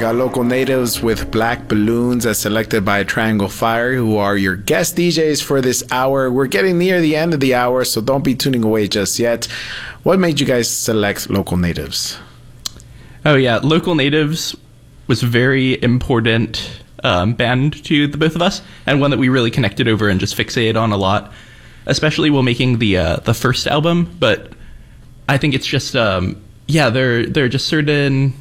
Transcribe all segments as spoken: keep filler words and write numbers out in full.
got Local Natives with Black Balloons as selected by Triangle Fire, who are your guest D Js for this hour. We're getting near the end of the hour, so don't be tuning away just yet. What made you guys select Local Natives? Oh, yeah. Local Natives was a very important um, band to the both of us, and one that we really connected over and just fixated on a lot, especially while making the uh, the first album. But I think it's just, um, yeah, there, there are just certain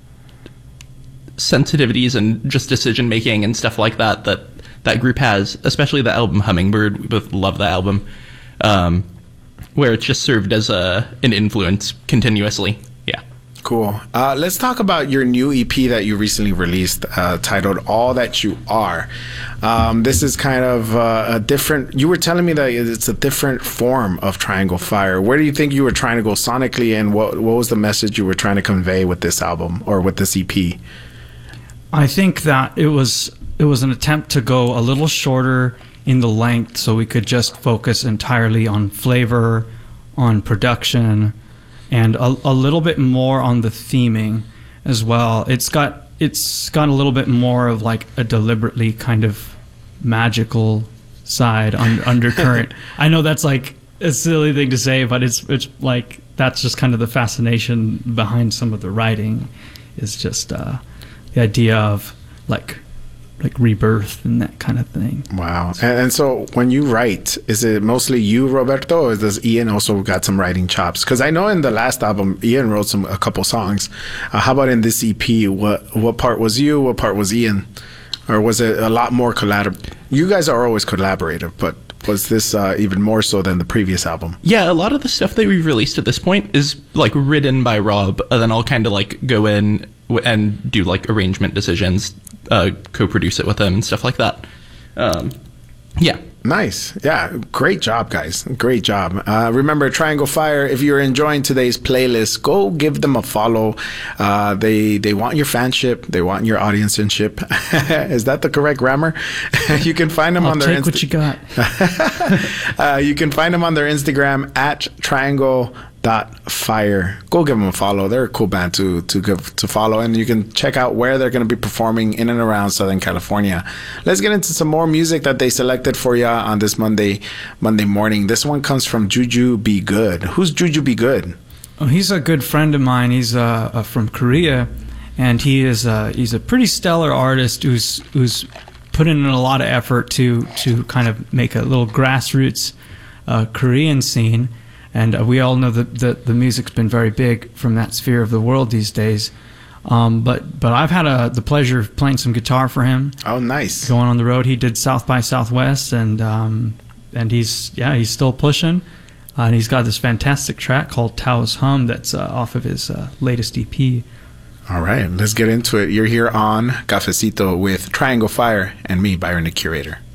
sensitivities and just decision making and stuff like that that that group has, especially the album Hummingbird. We both love that album, um, where it's just served as a an influence continuously. Yeah. Cool. Uh, let's talk about your new E P that you recently released, uh, titled All That You Are. Um, this is kind of uh, a different, you were telling me that it's a different form of Triangle Fire. Where do you think you were trying to go sonically, and what, what was the message you were trying to convey with this album or with this E P? I think that it was it was an attempt to go a little shorter in the length so we could just focus entirely on flavor, on production, and a, a little bit more on the theming as well. It's got it's got a little bit more of like a deliberately kind of magical side on undercurrent. I know that's like a silly thing to say, but it's it's like that's just kind of the fascination behind some of the writing, is just uh, the idea of like like rebirth and that kind of thing. Wow. And, and so when you write, is it mostly you, Roberto, or does Ian also got some writing chops? Because I know in the last album, Ian wrote some a couple songs. Uh, how about in this E P? What what part was you? What part was Ian? Or was it a lot more collaborative? You guys are always collaborative, but was this uh, even more so than the previous album? Yeah, a lot of the stuff that we've released at this point is like written by Rob, and then I'll kind of like go in and do like arrangement decisions, uh, co-produce it with him and stuff like that. Um, yeah. Nice. Yeah. Great job, guys. Great job. Uh, remember, Triangle Fire, if you're enjoying today's playlist, go give them a follow. Uh, they they want your fanship. They want your audiencemanship. Is that the correct grammar? You can find them I'll on their take Insta- what you got. uh, you can find them on their Instagram at triangle dot fire. Go give them a follow. They're a cool band to to give to follow, and you can check out where they're going to be performing in and around Southern California. Let's get into some more music that they selected for you on this Monday Monday morning. This one comes from Juju Be Good. Who's Juju Be Good? Oh, he's a good friend of mine. He's uh, uh, from Korea, and he is uh, he's a pretty stellar artist who's who's put in a lot of effort to to kind of make a little grassroots uh, Korean scene. And uh, we all know that the, the music's been very big from that sphere of the world these days. Um, but but I've had a, the pleasure of playing some guitar for him. Oh, nice. Going on the road. He did South by Southwest, and um, and he's yeah he's still pushing. Uh, and he's got this fantastic track called Tao's Hum that's uh, off of his uh, latest E P. All right, let's get into it. You're here on Cafecito with Triangle Fire and me, Byron the Curator.